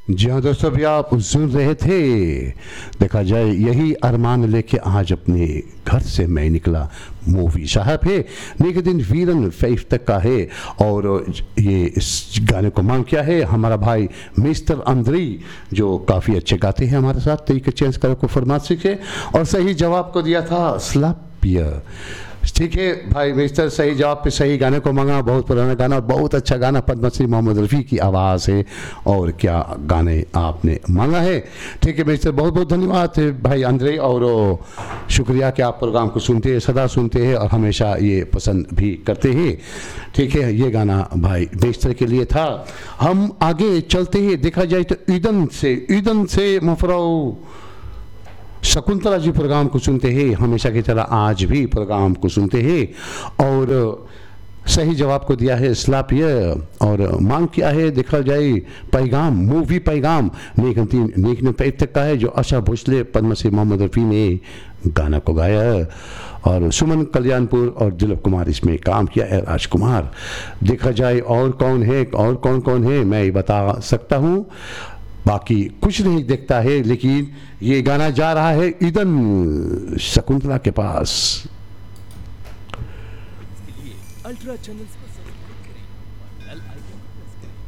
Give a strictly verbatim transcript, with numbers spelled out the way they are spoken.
जी हाँ दोस्तों, अभी आप सुन रहे थे, देखा जाए यही अरमान लेके आज अपने घर से मैं निकला मूवी साहब है। नेक दिन वीरन फैफ तक का है और ये इस गाने को मांग किया है हमारा भाई मिस्टर अंद्री, जो काफ़ी अच्छे गाते हैं हमारे साथ। तरीके चेंज करो को फरमात सीखे और सही जवाब को दिया था स्लापिया। ठीक है भाई मिस्टर, सही जवाब पे सही गाने को मांगा। बहुत पुराना गाना और बहुत अच्छा गाना, पद्मश्री मोहम्मद रफ़ी की आवाज़ है और क्या गाने आपने मांगा है। ठीक है मिस्टर, बहुत बहुत धन्यवाद भाई अंद्रे, और शुक्रिया कि आप प्रोग्राम को सुनते हैं, सदा सुनते हैं और हमेशा ये पसंद भी करते हैं। ठीक है, ये गाना भाई मिस्टर के लिए था। हम आगे चलते हैं, देखा जाए तो ईदन से ईदन से मफराऊ शकुंतला जी प्रोग्राम को सुनते हैं, हमेशा की तरह आज भी प्रोग्राम को सुनते हैं और सही जवाब को दिया है स्लापिया और मांग किया है देखा जाए पैगाम, मूवी पैगाम नेक तीन नेक ने पैत तक का है, जो आशा भोसले पद्मश्री मोहम्मद रफ़ी ने गाना को गाया और सुमन कल्याणपुर और दिलीप कुमार इसमें काम किया है, राजकुमार। देखा जाए और कौन है और कौन कौन है मैं बता सकता हूँ, बाकी कुछ नहीं देखता है, लेकिन ये गाना जा रहा है ईदन शकुंतला के पास। Ultra channels